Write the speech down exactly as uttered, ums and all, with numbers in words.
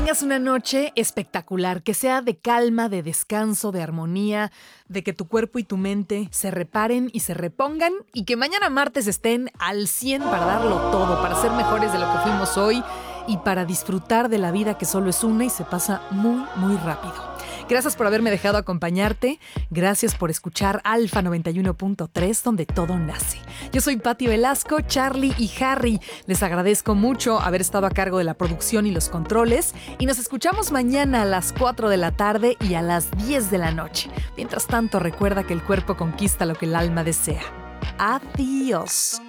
tengas una noche espectacular, que sea de calma, de descanso, de armonía, de que tu cuerpo y tu mente se reparen y se repongan y que mañana martes estén al cien para darlo todo, para ser mejores de lo que fuimos hoy y para disfrutar de la vida que solo es una y se pasa muy, muy rápido. Gracias por haberme dejado acompañarte. Gracias por escuchar Alfa noventa y uno punto tres, donde todo nace. Yo soy Patti Velasco, Charlie y Harry. Les agradezco mucho haber estado a cargo de la producción y los controles. Y nos escuchamos mañana a las cuatro de la tarde y a las diez de la noche. Mientras tanto, recuerda que el cuerpo conquista lo que el alma desea. Adiós.